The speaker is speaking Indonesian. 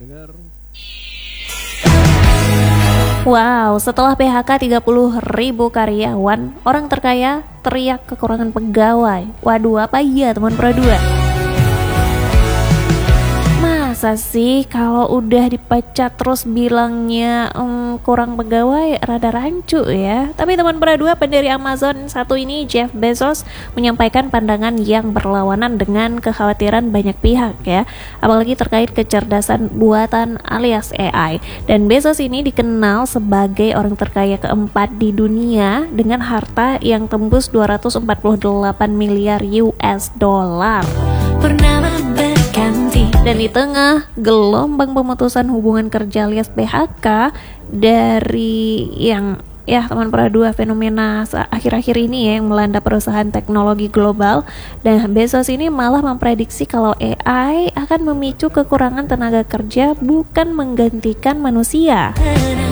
dengar. Wow, setelah PHK 30.000 karyawan, orang terkaya teriak kekurangan pegawai. Waduh, apa iya teman Pro 2? Masa sih kalau udah dipecat terus bilangnya kurang pegawai, rada rancu ya. Tapi teman Pro 2, pendiri Amazon satu ini, Jeff Bezos, menyampaikan pandangan yang berlawanan dengan kekhawatiran banyak pihak ya, apalagi terkait kecerdasan buatan alias AI. Dan Bezos ini dikenal sebagai orang terkaya keempat di dunia dengan harta yang tembus 248 miliar US dollar. Dan di tengah gelombang pemutusan hubungan kerja alias PHK dari yang ya teman Pro 2, fenomena akhir-akhir ini ya yang melanda perusahaan teknologi global, dan Bezos ini malah memprediksi kalau AI akan memicu kekurangan tenaga kerja, bukan menggantikan manusia.